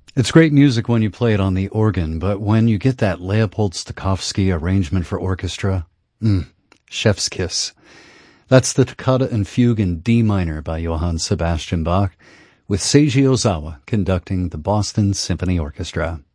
It's great music when you play it on the organ, but when you get that Leopold Stokowski arrangement for orchestra, chef's kiss. That's the Toccata and Fugue in D minor by Johann Sebastian Bach, with Seiji Ozawa conducting the Boston Symphony Orchestra.